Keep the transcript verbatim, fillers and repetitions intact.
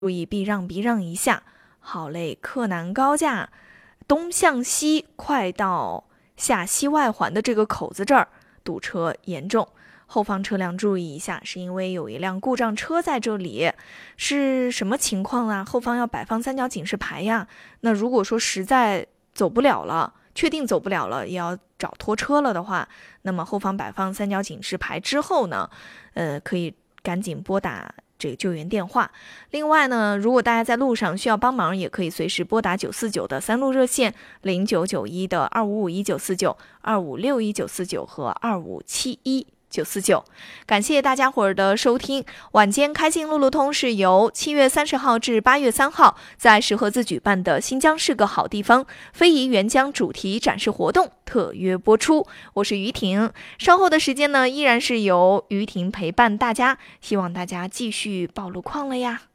注意避让避让一下。好嘞，柯南高架东向西快到下西外环的这个口子这儿堵车严重，后方车辆注意一下，是因为有一辆故障车在这里。是什么情况啊？后方要摆放三角警示牌呀。那如果说实在走不了了，确定走不了了，也要找拖车了的话，那么后方摆放三角警示牌之后呢，呃，可以赶紧拨打这个救援电话。另外呢，如果大家在路上需要帮忙，也可以随时拨打九四九的三路热线，零九九一的二五五一九四九、二五六一九四九和二五七一九四九。感谢大家伙儿的收听。晚间开心路路通是由七月三十号至八月三号在石河子举办的新疆是个好地方非遗援疆主题展示活动特约播出。我是于婷，稍后的时间呢，依然是由于婷陪伴大家，希望大家继续报路况了呀。